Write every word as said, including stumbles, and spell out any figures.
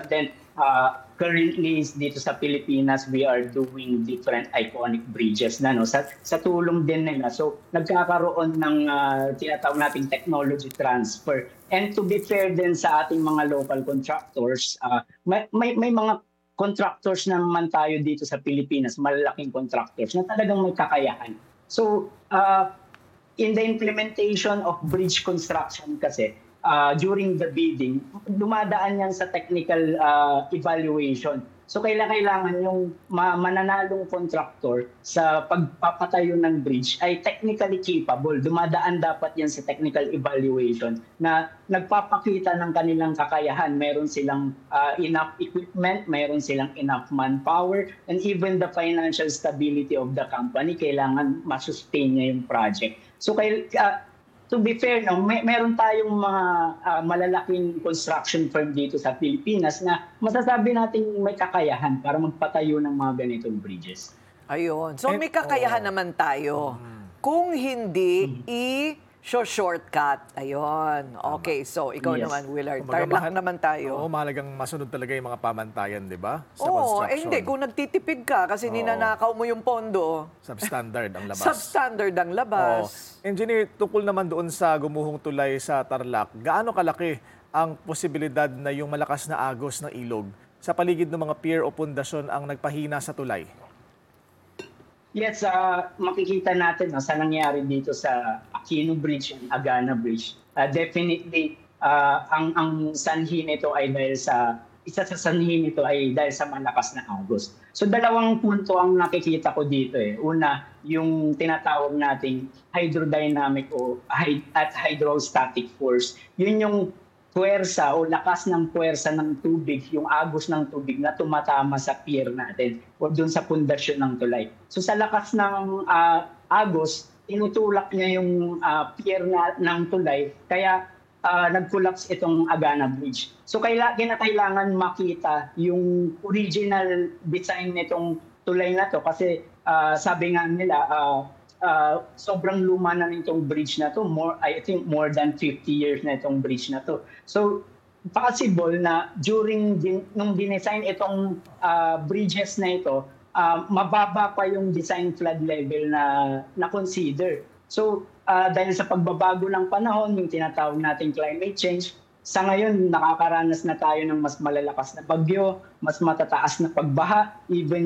But then, uh, currently dito sa Pilipinas, we are doing different iconic bridges na no sa, sa tulong din nila. So nagkakaroon ng uh, tinatawag nating technology transfer. And to be fair din sa ating mga local contractors, uh, may, may, may mga contractors naman tayo dito sa Pilipinas, malalaking contractors na talagang may kakayahan. So uh, in the implementation of bridge construction kasi, uh, during the bidding, dumadaan yan sa technical uh, evaluation. So kailangan yung mananalong contractor sa pagpapatayo ng bridge ay technically capable. Dumadaan dapat yan sa technical evaluation na nagpapakita ng kanilang kakayahan. Meron silang uh, enough equipment, meron silang enough manpower, and even the financial stability of the company, kailangan masustain niya yung project. So kay, uh, to be fair, no, may, meron tayong mga uh, malalaking construction firm dito sa Pilipinas na masasabi natin may kakayahan para magpatayo ng mga ganitong bridges. Ayun. So And, may kakayahan oh. naman tayo. Mm. Kung hindi, mm. i-shortcut. Ayun. Okay, so ikaw Yes. naman, Willard. Kumbaga, Tarlac mahal- naman tayo. Oo, mahalagang masunod talaga yung mga pamantayan, di ba? Sa Oo, construction. eh hindi. Kung nagtitipid ka kasi Oo. ninanakaw mo yung pondo, Substandard ang labas. substandard ang labas. Oo. Engineer, tungkol naman doon sa gumuhong tulay sa Tarlac, gaano kalaki ang posibilidad na yung malakas na agos ng ilog sa paligid ng mga pier o pundasyon ang nagpahina sa tulay? Yes, uh, makikita natin no, sa nangyari dito sa Aquino Bridge and Agana Bridge. Uh, definitely, uh, ang, ang sanhi nito ay dahil sa, isa sa sanhi nito ay dahil sa malakas na agos. So dalawang punto ang nakikita ko dito. Eh. Una, yung tinatawag nating hydrodynamic o hy- at hydrostatic force. Yun yung puwersa o lakas ng puwersa ng tubig, yung agos ng tubig na tumatama sa pier natin o dun sa pundasyon ng tulay. So sa lakas ng uh, agos, tinutulak niya yung uh, pier na, ng tulay, kaya uh, nag-collapse itong Agana Bridge. So kaila, kinakailangan makita yung original design nitong tulay na to kasi uh, sabi nga nila, uh, Uh, sobrang luma na nitong bridge na to. More, I think more than fifty years na itong bridge na to. So, possible na during din, nung dinesign itong uh, bridges na ito, uh, mababa pa yung design flood level na na-consider. So, uh, dahil sa pagbabago ng panahon, yung tinatawag nating climate change, sa ngayon, nakakaranas na tayo ng mas malalakas na bagyo, mas matataas na pagbaha, even